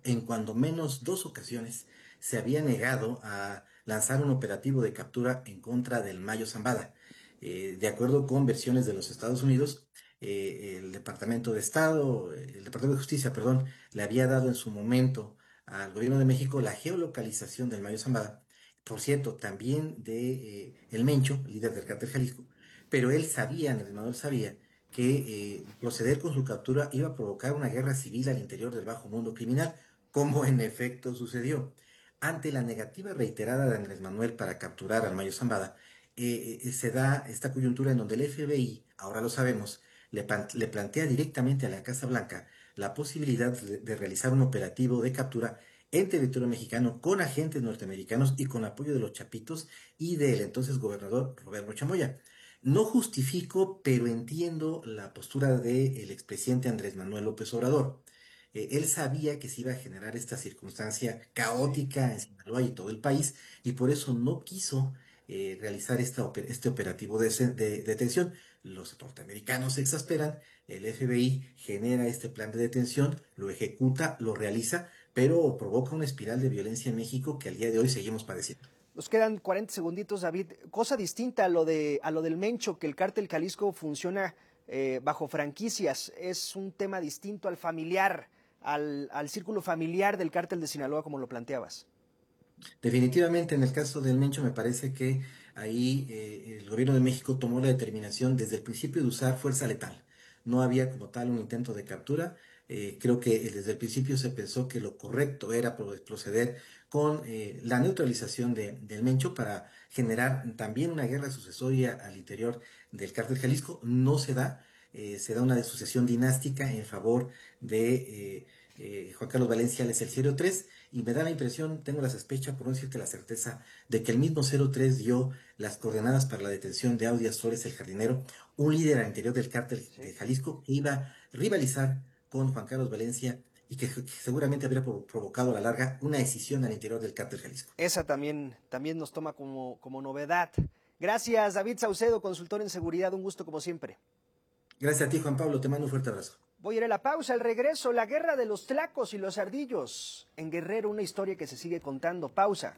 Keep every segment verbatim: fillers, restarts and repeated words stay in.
en cuando menos dos ocasiones se había negado a lanzar un operativo de captura en contra del Mayo Zambada. Eh, de acuerdo con versiones de los Estados Unidos, eh, el Departamento de Estado, el Departamento de Justicia, perdón, le había dado en su momento al gobierno de México la geolocalización del Mayo Zambada, por cierto, también de eh, el Mencho, líder del Cártel Jalisco, pero él sabía, Andrés Manuel sabía, que eh, proceder con su captura iba a provocar una guerra civil al interior del bajo mundo criminal, como en efecto sucedió. Ante la negativa reiterada de Andrés Manuel para capturar al Mayo Zambada, eh, eh, se da esta coyuntura en donde el F B I, ahora lo sabemos, le, pan- le plantea directamente a la Casa Blanca la posibilidad de, de realizar un operativo de captura en territorio mexicano con agentes norteamericanos y con apoyo de los Chapitos y del entonces gobernador Roberto Chamoya. No justifico, pero entiendo la postura del expresidente Andrés Manuel López Obrador. Eh, él sabía que se iba a generar esta circunstancia caótica en Sinaloa y todo el país, y por eso no quiso eh, realizar esta oper- este operativo de, se- de detención. Los norteamericanos se exasperan, el F B I genera este plan de detención, lo ejecuta, lo realiza, pero provoca una espiral de violencia en México que al día de hoy seguimos padeciendo. Nos quedan cuarenta segunditos, David. Cosa distinta a lo de a lo del Mencho, que el Cártel Jalisco funciona eh, bajo franquicias. Es un tema distinto al familiar, al, al círculo familiar del Cártel de Sinaloa, como lo planteabas. Definitivamente, en el caso del Mencho, me parece que ahí eh, el gobierno de México tomó la determinación desde el principio de usar fuerza letal. No había como tal un intento de captura. Eh, creo que eh, desde el principio se pensó que lo correcto era pro- proceder con eh, la neutralización de- del Mencho para generar también una guerra sucesoria al interior del Cártel Jalisco. No se da. Eh, se da una sucesión dinástica en favor de eh, eh, Juan Carlos Valencia, alias el cero tres, y me da la impresión, tengo la sospecha, por no decirte la certeza, de que el mismo cero tres dio las coordenadas para la detención de Audias Flores el Jardinero, un líder al interior del cártel de Jalisco que iba a rivalizar con Juan Carlos Valencia y que, que seguramente habría provo- provocado a la larga una escisión al interior del cártel Jalisco. Esa también, también nos toma como, como novedad. Gracias, David Saucedo, consultor en seguridad. Un gusto como siempre. Gracias a ti, Juan Pablo, te mando un fuerte abrazo. Voy a ir a la pausa, al regreso, la guerra de los tlacos y los ardillos. En Guerrero, una historia que se sigue contando. Pausa.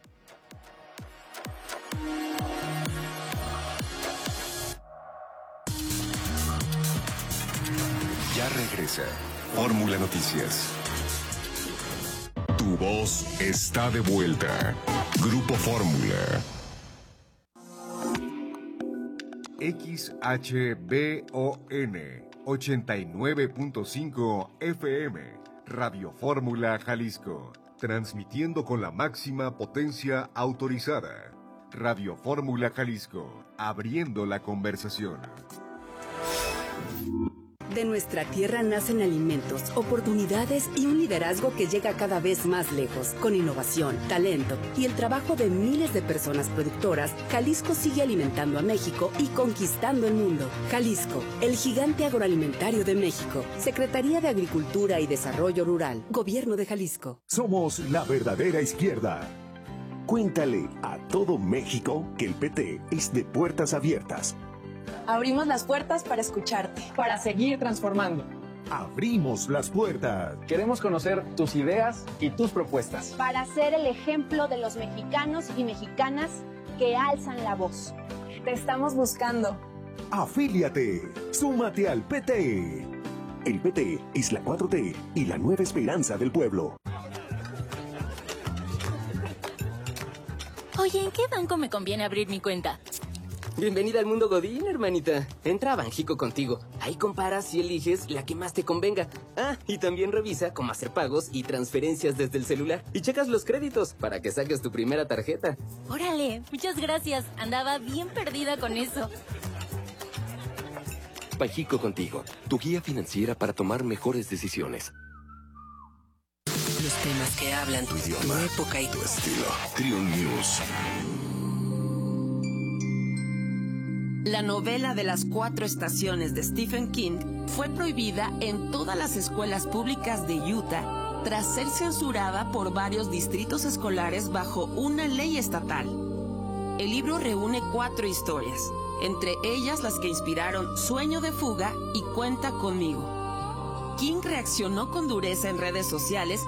Ya regresa Fórmula Noticias. Tu voz está de vuelta. Grupo Fórmula. X H B O N ochenta y nueve punto cinco F M, Radio Fórmula Jalisco, transmitiendo con la máxima potencia autorizada. Radio Fórmula Jalisco, abriendo la conversación. De nuestra tierra nacen alimentos, oportunidades y un liderazgo que llega cada vez más lejos. Con innovación, talento y el trabajo de miles de personas productoras, Jalisco sigue alimentando a México y conquistando el mundo. Jalisco, el gigante agroalimentario de México. Secretaría de Agricultura y Desarrollo Rural, Gobierno de Jalisco. Somos la verdadera izquierda. Cuéntale a todo México que el P T es de puertas abiertas. Abrimos las puertas para escucharte, para seguir transformando. Abrimos las puertas. Queremos conocer tus ideas y tus propuestas. Para ser el ejemplo de los mexicanos y mexicanas que alzan la voz. Te estamos buscando. Afíliate. Súmate al P T. El P T es la cuatro T y la nueva esperanza del pueblo. Oye, ¿en qué banco me conviene abrir mi cuenta? Bienvenida al mundo Godín, hermanita. Entra a Banjico contigo. Ahí comparas y eliges la que más te convenga. Ah, y también revisa cómo hacer pagos y transferencias desde el celular. Y checas los créditos para que saques tu primera tarjeta. Órale, muchas gracias. Andaba bien perdida con eso. Banjico contigo, tu guía financiera para tomar mejores decisiones. Los temas que hablan tu idioma, tu época y tu estilo. Triun News. La novela de las cuatro estaciones de Stephen King fue prohibida en todas las escuelas públicas de Utah tras ser censurada por varios distritos escolares bajo una ley estatal. El libro reúne cuatro historias, entre ellas las que inspiraron Sueño de Fuga y Cuenta Conmigo. King reaccionó con dureza en redes sociales